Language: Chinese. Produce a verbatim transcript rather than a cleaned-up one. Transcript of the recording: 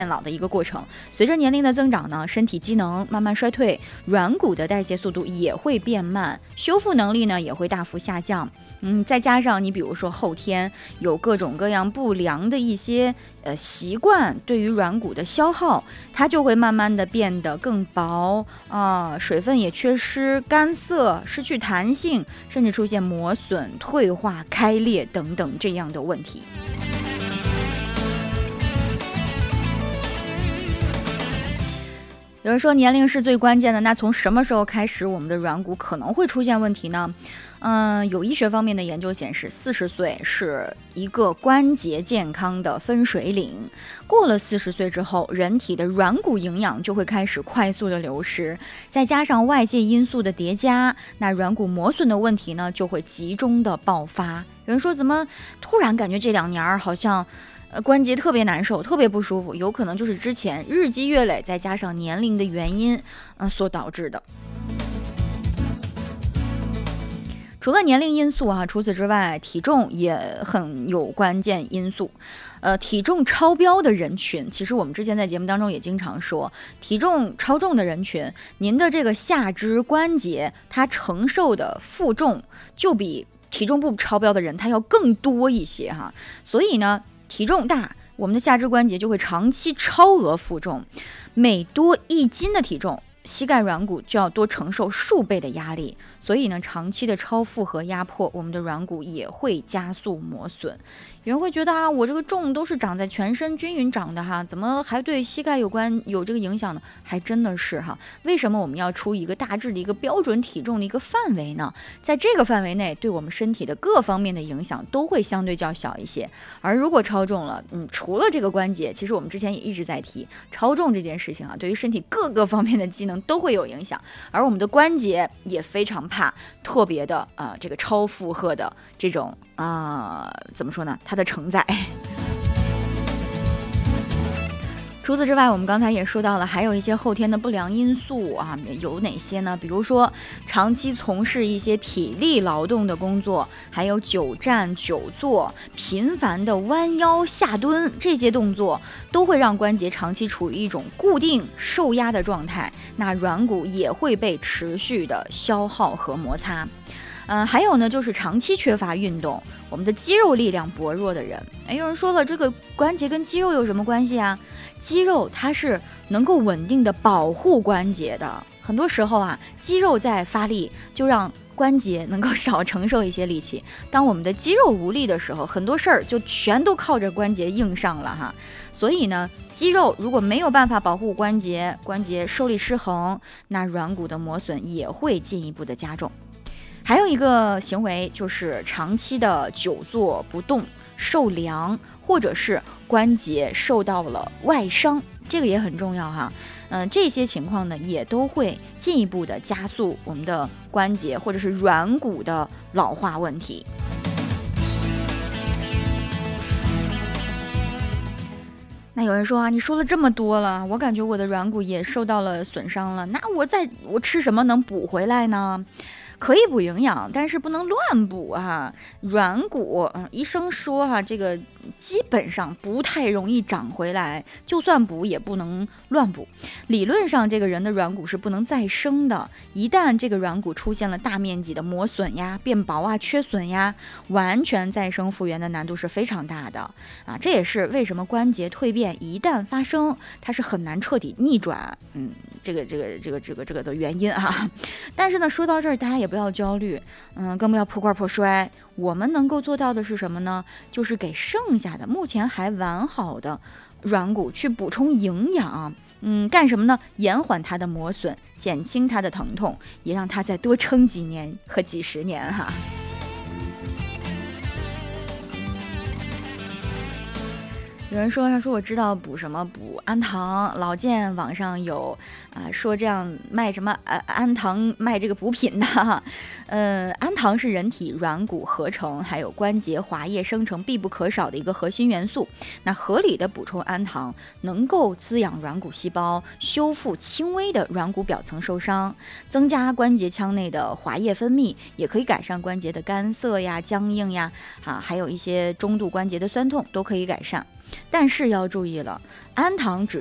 变老的一个过程。随着年龄的增长呢，身体机能慢慢衰退，软骨的代谢速度也会变慢，修复能力呢也会大幅下降。嗯，再加上你比如说后天有各种各样不良的一些呃习惯，对于软骨的消耗，它就会慢慢的变得更薄啊、呃，水分也缺失、干涩、失去弹性，甚至出现磨损、退化、开裂等等这样的问题。有人说年龄是最关键的，那从什么时候开始我们的软骨可能会出现问题呢？嗯，有医学方面的研究显示，四十岁是一个关节健康的分水岭。过了四十岁之后，人体的软骨营养就会开始快速的流失，再加上外界因素的叠加，那软骨磨损的问题呢就会集中的爆发。有人说，怎么突然感觉这两年好像呃，关节特别难受，特别不舒服，有可能就是之前日积月累，再加上年龄的原因，嗯、呃，所导致的。除了年龄因素啊，除此之外，体重也很有关键因素。呃，体重超标的人群，其实我们之前在节目当中也经常说，体重超重的人群，您的这个下肢关节它承受的负重就比体重不超标的人它要更多一些哈。所以呢，体重大，我们的下肢关节就会长期超额负重，每多一斤的体重，膝盖软骨就要多承受数倍的压力，所以呢，长期的超负荷压迫，我们的软骨也会加速磨损。有人会觉得啊，我这个重都是长在全身均匀长的哈，怎么还对膝盖有关有这个影响呢？还真的是哈。为什么我们要出一个大致的一个标准体重的一个范围呢？在这个范围内，对我们身体的各方面的影响都会相对较小一些。而如果超重了，嗯，除了这个关节，其实我们之前也一直在提，超重这件事情啊，对于身体各个方面的机能都会有影响。而我们的关节也非常怕特别的啊、呃，这个超负荷的这种啊、呃，怎么说呢？它的承载。除此之外，我们刚才也说到了，还有一些后天的不良因素啊，有哪些呢？比如说，长期从事一些体力劳动的工作，还有久站久坐、频繁的弯腰下蹲，这些动作都会让关节长期处于一种固定受压的状态，那软骨也会被持续的消耗和摩擦。嗯、呃，还有呢，就是长期缺乏运动，我们的肌肉力量薄弱的人，哎，有人说了，这个关节跟肌肉有什么关系啊？肌肉它是能够稳定的保护关节的，很多时候啊，肌肉在发力，就让关节能够少承受一些力气。当我们的肌肉无力的时候，很多事儿就全都靠着关节硬上了哈。所以呢，肌肉如果没有办法保护关节，关节受力失衡，那软骨的磨损也会进一步的加重。还有一个行为就是长期的久坐不动、受凉，或者是关节受到了外伤，这个也很重要哈。嗯、呃，这些情况呢，也都会进一步的加速我们的关节或者是软骨的老化问题。那有人说啊，你说了这么多了，我感觉我的软骨也受到了损伤了，那我再我吃什么能补回来呢？可以补营养，但是不能乱补啊。软骨，嗯，医生说哈、啊，这个基本上不太容易长回来，就算补也不能乱补。理论上，这个人的软骨是不能再生的。一旦这个软骨出现了大面积的磨损呀、变薄啊、缺损呀，完全再生复原的难度是非常大的啊。这也是为什么关节蜕变一旦发生，它是很难彻底逆转，嗯，这个这个这个这个这个的原因啊。但是呢，说到这儿，大家也不要焦虑，嗯，更不要破罐破摔。我们能够做到的是什么呢？就是给剩下的目前还完好的软骨去补充营养。嗯，干什么呢？延缓它的磨损，减轻它的疼痛，也让它再多撑几年和几十年哈。有人说，他说我知道补什么，补氨糖。老见网上有啊、呃、说这样卖什么呃氨糖卖这个补品的哈。呃，氨糖是人体软骨合成还有关节滑液生成必不可少的一个核心元素。那合理的补充氨糖，能够滋养软骨细胞，修复轻微的软骨表层受伤，增加关节腔内的滑液分泌，也可以改善关节的干涩呀、僵硬呀，啊，还有一些中度关节的酸痛都可以改善。 但是要注意了，氨糖指